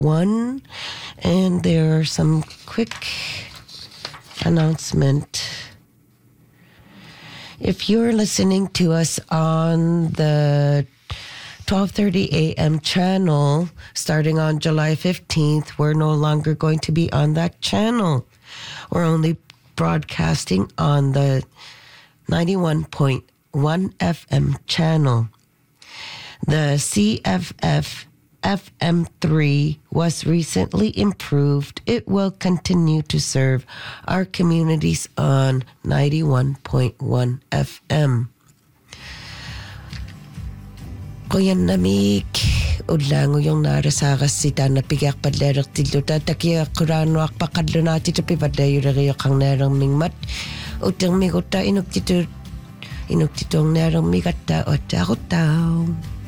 And there are some quick announcement. If you're listening to us on the 12:30 a.m. channel starting on July 15th, we're no longer going to be on that channel. We're only broadcasting on the 91.1 FM channel. The CFF FM3 was recently improved. It will continue to serve our communities on 91.1 FM. Kuyan namik udlango yung narasakas sita na pigyak padlerok tiluta takia kurano ak pakadlo nati to pipadayo reo kang nerang mingmat utang miguta inuktitong nerang migata o takot tao.